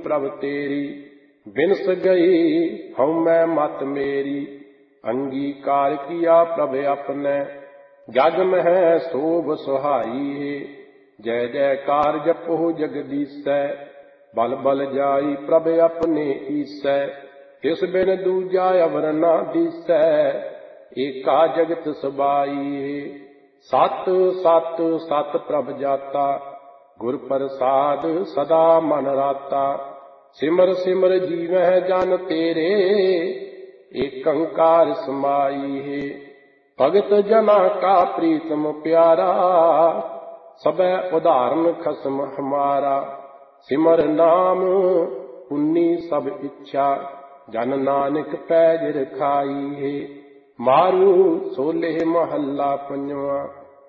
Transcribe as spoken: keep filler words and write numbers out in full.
प्रभ तेरी, बिनस गई हूँ मैं मत मेरी। अंगीकार किया प्रभ अपने, जग में शोभ सुहाई है। जय जयकार जपो जगदीसै, बल बल जाई प्रभ अपने ईसै। तिस बिन दूजा अवर ना दिसै, एका जगत सबाई है। सत सत सत प्रभ जाता, गुर प्रसाद सदा मन राता। सिमर सिमर जीवह जन तेरे, एक अंकार समाई है। भगत जना का प्रीतम प्यारा, सबै उदाहरण खसम हमारा। सिमर नाम पुन्नी सब इच्छा, जन नानक पैज रखाई है। मारू सोले महला पंजवा।